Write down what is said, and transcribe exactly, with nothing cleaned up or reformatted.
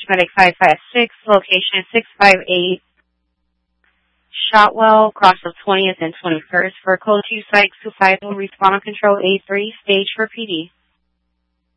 Medic five five six, location six five eight Shotwell, cross of twentieth and twenty-first. For code two Site Survival Respond Control A three, stage for P D.